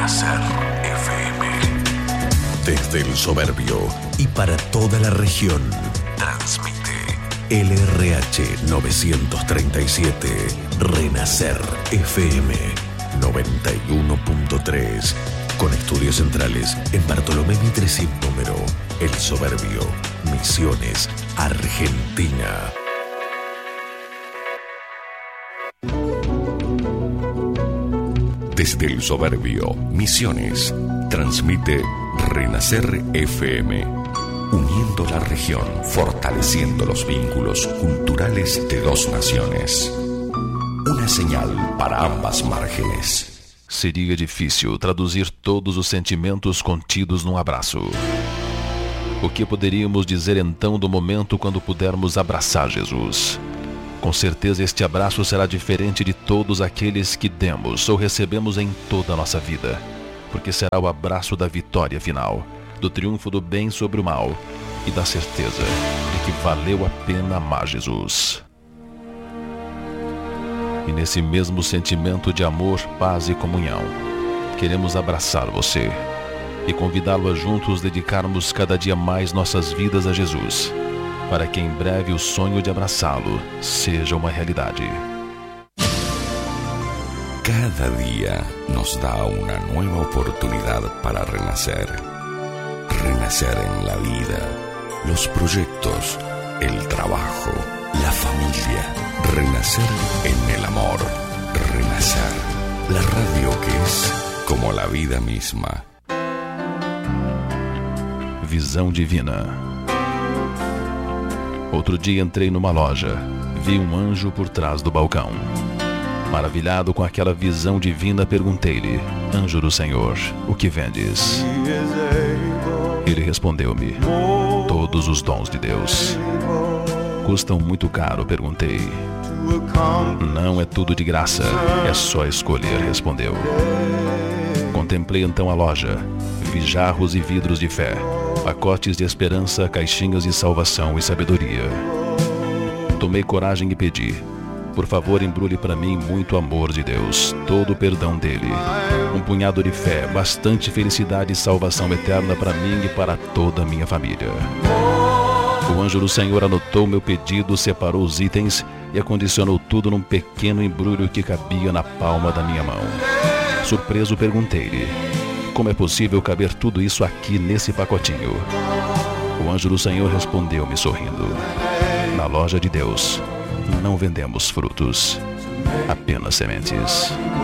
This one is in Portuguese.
Renacer FM. Desde el Soberbio y para toda la región, transmite LRH 937, Renacer FM 91.3, con estudios centrales en Bartolomé Mitre sin número, El Soberbio, Misiones, Argentina. Desde el Soberbio, Misiones, transmite Renacer FM, uniendo la región, fortaleciendo los vínculos culturales de dos naciones. Una señal para ambas márgenes. Seria difícil traduzir todos os sentimentos contidos num abraço. O que poderíamos dizer então do momento quando pudermos abraçar Jesus? Com certeza este abraço será diferente de todos aqueles que demos ou recebemos em toda a nossa vida, porque será o abraço da vitória final, do triunfo do bem sobre o mal e da certeza de que valeu a pena amar Jesus. E nesse mesmo sentimento de amor, paz e comunhão, queremos abraçar você e convidá-lo a juntos dedicarmos cada dia mais nossas vidas a Jesus, para que em breve o sonho de abraçá-lo seja uma realidade. Cada día nos da una nueva oportunidad para renacer. Renacer en la vida, los proyectos, el trabajo, la familia. Renacer en el amor. Renacer. La radio que es como la vida misma. Visão divina. Outro dia entrei numa loja, vi um anjo por trás do balcão. Maravilhado com aquela visão divina, perguntei-lhe: Anjo do Senhor, o que vendes? Ele respondeu-me: todos os dons de Deus. Custam muito caro? Perguntei. Não, é tudo de graça, é só escolher, respondeu. Contemplei então a loja, vi jarros e vidros de fé, pacotes de esperança, caixinhas de salvação e sabedoria. Tomei coragem e pedi: por favor, embrulhe para mim muito amor de Deus, todo o perdão dele, um punhado de fé, bastante felicidade e salvação eterna para mim e para toda a minha família. O anjo do Senhor anotou meu pedido, separou os itens e acondicionou tudo num pequeno embrulho que cabia na palma da minha mão. Surpreso, perguntei-lhe: como é possível caber tudo isso aqui nesse pacotinho? O anjo do Senhor respondeu-me sorrindo: na loja de Deus não vendemos frutos, apenas sementes.